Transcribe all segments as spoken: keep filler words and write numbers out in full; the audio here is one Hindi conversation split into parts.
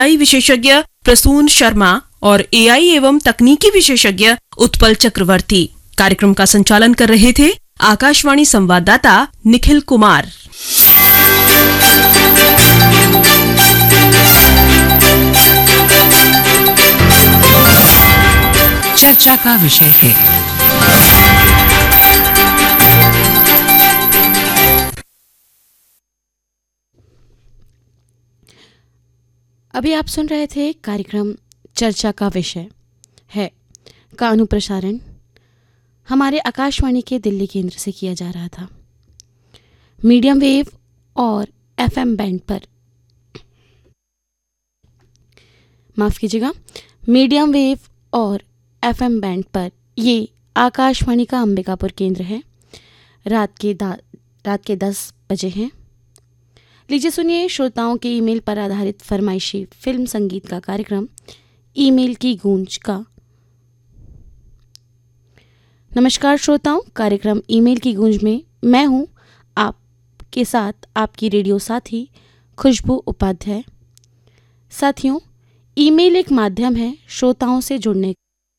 एआई विशेषज्ञ प्रसून शर्मा और एआई एवं तकनीकी विशेषज्ञ उत्पल चक्रवर्ती। कार्यक्रम का संचालन कर रहे थे आकाशवाणी संवाददाता निखिल कुमार। चर्चा का विषय है। अभी आप सुन रहे थे कार्यक्रम चर्चा का विषय है का अनुप्रसारण हमारे आकाशवाणी के दिल्ली केंद्र से किया जा रहा था। मीडियम वेव और एफएम बैंड पर, माफ कीजिएगा, मीडियम वेव और एफएम बैंड पर ये आकाशवाणी का अंबिकापुर केंद्र है। रात के दा, रात के दस बजे हैं। लीजिए सुनिए श्रोताओं के ईमेल पर आधारित फरमाइशी फिल्म संगीत का कार्यक्रम ईमेल की गूंज का। नमस्कार श्रोताओं, कार्यक्रम ईमेल की गूंज में मैं हूं आपके साथ आपकी रेडियो साथी खुशबू उपाध्याय। साथियों, ईमेल एक माध्यम है श्रोताओं से जुड़ने।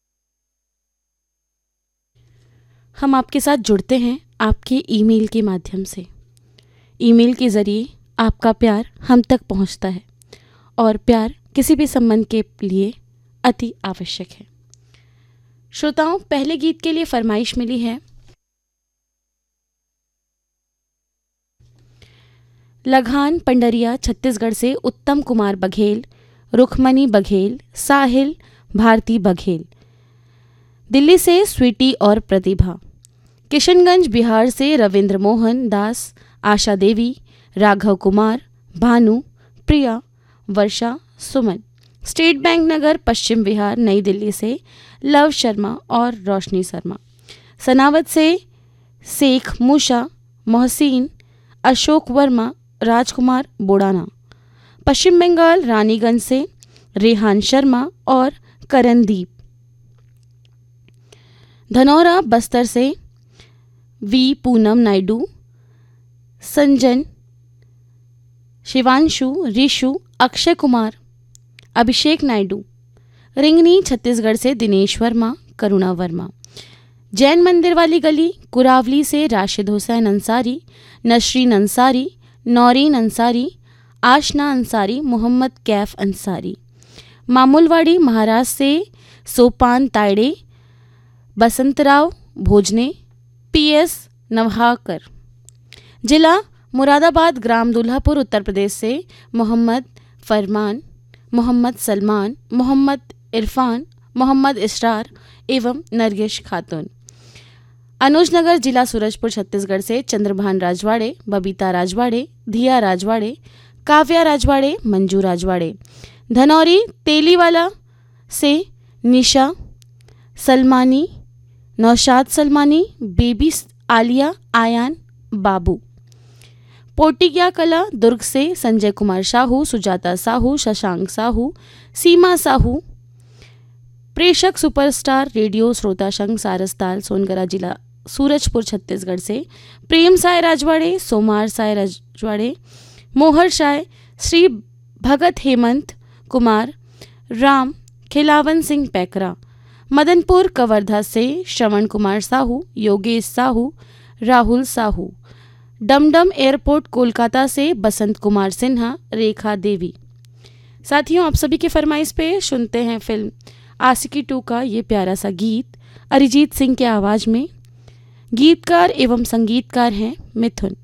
हम आपके साथ जुड़ते हैं आपके ईमेल के माध्यम से। ईमेल के जरिए आपका प्यार हम तक पहुंचता है और प्यार किसी भी संबंध के लिए अति आवश्यक है। श्रोताओं, पहले गीत के लिए फरमाइश मिली है लघान पंडरिया छत्तीसगढ़ से उत्तम कुमार बघेल, रुखमनी बघेल, साहिल भारती बघेल। दिल्ली से स्वीटी और प्रतिभा। किशनगंज बिहार से रविंद्र मोहन दास, आशा देवी, राघव कुमार, भानु, प्रिया, वर्षा, सुमन। स्टेट बैंक नगर पश्चिम बिहार नई दिल्ली से लव शर्मा और रोशनी शर्मा। सनावत से शेख मूसा, मोहसिन, अशोक वर्मा, राजकुमार बोड़ाना। पश्चिम बंगाल रानीगंज से रेहान शर्मा और करणदीप। धनौरा बस्तर से वी पूनम नायडू, संजन, शिवांशु, ऋषु, अक्षय कुमार, अभिषेक नायडू। रिंगनी छत्तीसगढ़ से दिनेश वर्मा, करुणा वर्मा। जैन मंदिर वाली गली कुरावली से राशिद हुसैन अंसारी, नसरीन अंसारी, नौरीन अंसारी, आशना अंसारी, मोहम्मद कैफ अंसारी। मामूलवाड़ी महाराष्ट्र से सोपान तायड़े, बसंतराव भोजने, पीएस नवहाकर। जिला मुरादाबाद ग्राम दुल्हापुर उत्तर प्रदेश से मोहम्मद फरमान, मोहम्मद सलमान, मोहम्मद इरफान, मोहम्मद इसरार एवं नरगिस खातून। अनुजनगर जिला सूरजपुर छत्तीसगढ़ से चंद्रभान राजवाड़े, बबीता राजवाड़े, धिया राजवाड़े, काव्या राजवाड़े, मंजू राजवाड़े। धनौरी तेलीवाला से निशा सलमानी, नौशाद सलमानी, बेबी आलिया, आयान, बाबू। पोटिया कला दुर्ग से संजय कुमार साहू, सुजाता साहू, शशांक साहू, सीमा साहू। प्रेषक सुपरस्टार रेडियो श्रोता संघ सारसताल सोनगरा जिला सूरजपुर छत्तीसगढ़ से प्रेम साय राजवाड़े, सोमार साय राजवाड़े, मोहर साय, श्री भगत हेमंत कुमार, राम खिलावन सिंह पैकरा। मदनपुर कवर्धा से श्रवण कुमार साहू, योगेश साहू, राहुल साहू। डमडम एयरपोर्ट कोलकाता से बसंत कुमार सिन्हा, रेखा देवी। साथियों, आप सभी की फरमाइश पे सुनते हैं फिल्म आशिकी टू का ये प्यारा सा गीत अरिजीत सिंह के आवाज़ में। गीतकार एवं संगीतकार हैं मिथुन।